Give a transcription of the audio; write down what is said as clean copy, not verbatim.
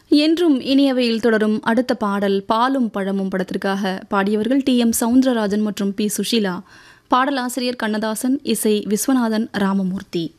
என்றும் இனியவையில் தொடரும் அடுத்த பாடல் பாலும் பழமும் படத்திற்காக பாடியவர்கள் டி.எம். சவுந்தரராஜன் மற்றும் பி. சுஷீலா. பாடலாசிரியர் கண்ணதாசன், இசை விஸ்வநாதன் ராமமூர்த்தி.